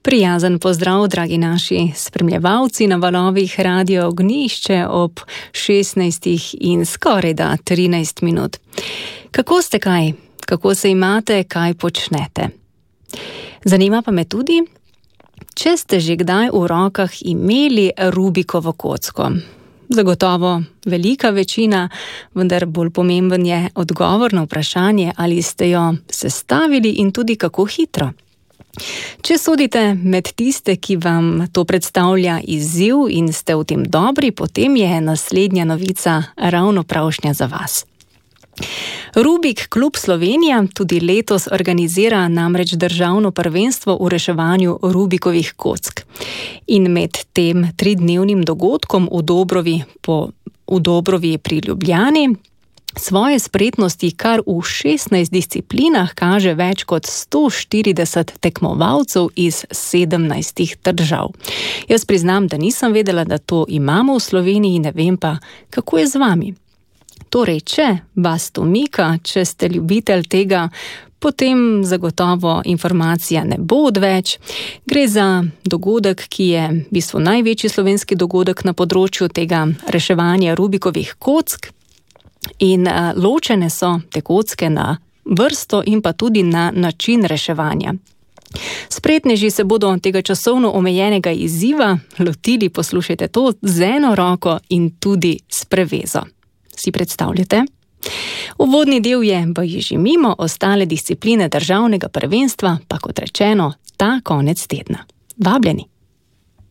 Prijazen pozdrav, dragi naši spremljevalci na valovih Radio Ognjišče ob 16 in skoraj da 13 minut. Kako ste kaj? Kako se imate? Kaj počnete? Zanima pa me tudi, če ste že kdaj v rokah imeli Rubikovo kocko. Zagotovo velika večina, vendar bolj pomemben je odgovor na vprašanje, ali ste jo sestavili in tudi kako hitro. Če sodite med tiste, ki vam to predstavlja izziv in ste v tem dobri, potem je naslednja novica ravno pravšnja za vas. Rubik Klub Slovenija tudi letos organizira namreč državno prvenstvo v reševanju Rubikovih kock. In med tem 3-dnevnim dogodkom v Dobrovi pri Ljubljani svoje spretnosti kar v 16 disciplinah kaže več kot 140 tekmovalcev iz 17 držav. Jaz priznam, da nisem vedela, da to imamo v Sloveniji, ne vem pa, kako je z vami. Torej, če vas to mika, če ste ljubitelj tega, potem zagotovo informacija ne bo odveč. Gre za dogodek, ki je v bistvu največji slovenski dogodek na področju tega reševanja Rubikovih kock. In ločene so te kocke na vrsto in pa tudi na način reševanja. Spretneži se bodo tega časovno omejenega izziva lotili, poslušajte to, z eno roko in tudi s prevezo. Si predstavljate? Uvodni del je baje že mimo, ostale discipline državnega prvenstva pa kot rečeno ta konec tedna. Vabljeni!